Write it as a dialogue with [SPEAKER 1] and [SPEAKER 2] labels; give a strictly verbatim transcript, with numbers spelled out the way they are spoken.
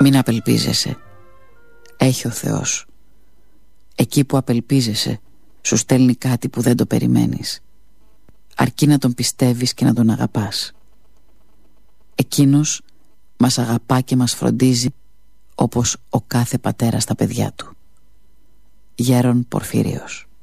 [SPEAKER 1] Μην απελπίζεσαι. Έχει ο Θεός. Εκεί που απελπίζεσαι σου στέλνει κάτι που δεν το περιμένεις. Αρκεί να τον πιστεύεις και να τον αγαπάς. Εκείνος μας αγαπά και μας φροντίζει όπως ο κάθε πατέρας τα παιδιά του. Γέρον Πορφύριος.